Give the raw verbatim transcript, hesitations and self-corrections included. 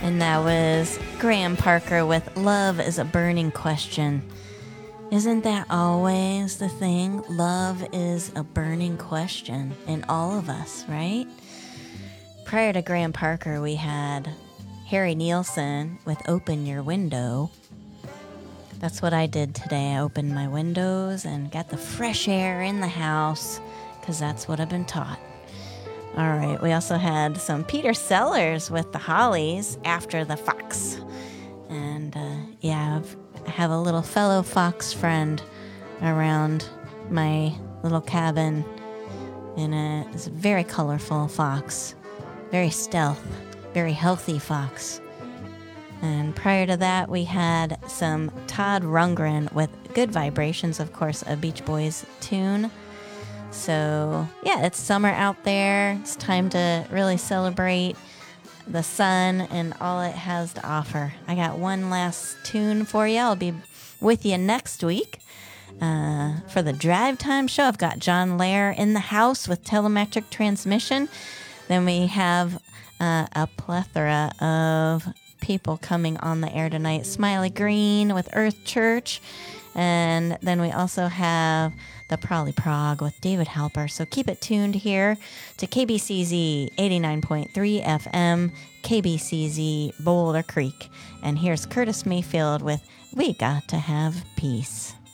And that was Graham Parker with Love is a Burning Question. Isn't that always the thing? Love is a burning question in all of us, right? Prior to Graham Parker, we had Harry Nielsen with Open Your Window. That's what I did today. I opened my windows and got the fresh air in the house because that's what I've been taught. All right, we also had some Peter Sellers with the Hollies, After the Fox. And uh, yeah, I've, I have a little fellow fox friend around my little cabin. And a, it's a very colorful fox, very stealth, very healthy fox. And prior to that, we had some Todd Rundgren with Good Vibrations, of course, a Beach Boys tune. So, yeah, it's summer out there. It's time to really celebrate the sun and all it has to offer. I got one last tune for you. I'll be with you next week uh, for the Drive Time Show. I've got John Lair in the house with Telemetric Transmission. Then we have uh, a plethora of people coming on the air tonight. Smiley Green with Earth Church. And then we also have the Prolly Prog with David Halper. So keep it tuned here to K B C Z eighty-nine point three F M, K B C Z Boulder Creek. And here's Curtis Mayfield with We Got to Have Peace.